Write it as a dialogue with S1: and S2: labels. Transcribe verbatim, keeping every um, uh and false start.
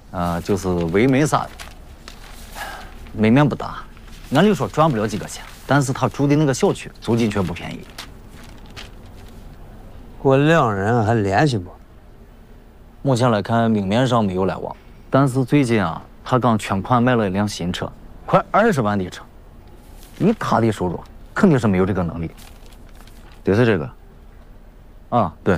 S1: 啊、呃，就是维美啥的，门面不大，按理说赚不了几个钱，但是他住的那个小区租金却不便宜。
S2: 我两人还联系不？
S1: 目前来看，明面上没有来往，但是最近啊，他刚全款买了一辆新车，快二十万的车，以他的收入，肯定是没有这个能力。得是这个，啊，对。